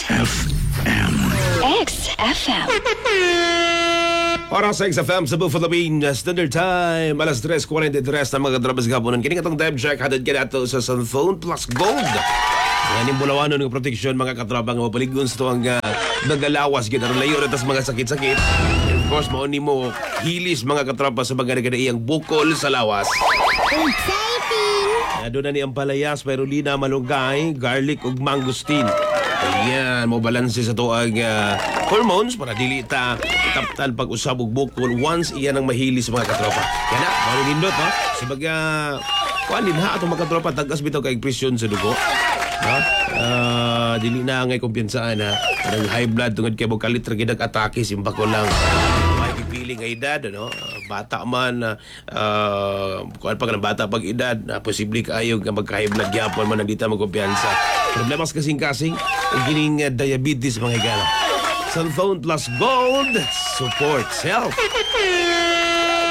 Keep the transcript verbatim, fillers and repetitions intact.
F M. X F M. Para sa X F M sa Buffalo Bean Standard Time, alas tres forty-three na mga drabas gabunan. Kini katong time check hatod kini ato sa Sunphone Plus Gold. Ngayon bulawanon ng proteksyon mga katrabang nga mapaligon sa tuwang uh, nagalawas gid aron layo ra tas mga sakit-sakit. And of course mao nimo hilis mga katrapa sa mga iyang bukol sa lawas. Exciting! Doon na ni ang palayas, spirulina, malunggay, garlic ug mangosteen. Ayan, mo balanse sa tuwang uh, hormones para dili ta taptan pag usab og bukol once iyan ang mahilis mga katropa. Kaya na, mao nindot ha. Sa baga kuan din ha atong mga katropa tagas bitaw kay presyon sa dugo. Ha? Uh, dili na ngay kumpiyansaan ha. Parang high blood tungod kay bokalit ra gidag atake simba ko lang. May pipiling nga edad ano, bata man uh, kuan pa kanang bata pag edad, uh, posible kaayo nga magka high blood gyapon man nagdita magkumpiyansa. Problemas kasing-kasing ug gining uh, diabetes mga higala. Sunphone Plus Gold supports health.